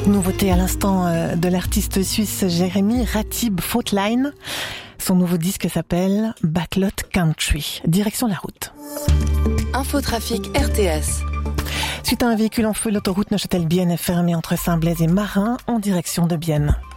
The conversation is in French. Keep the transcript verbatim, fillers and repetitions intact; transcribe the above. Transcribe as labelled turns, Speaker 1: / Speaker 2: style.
Speaker 1: Nouveauté à l'instant euh, de l'artiste suisse Jérémy Ratib Faultline. Son nouveau disque s'appelle Backlot Country. Direction la route.
Speaker 2: Infotrafic R T S.
Speaker 1: Suite à un véhicule en feu, l'autoroute Neuchâtel-Bienne est fermée entre Saint-Blaise et Marin en direction de Bienne.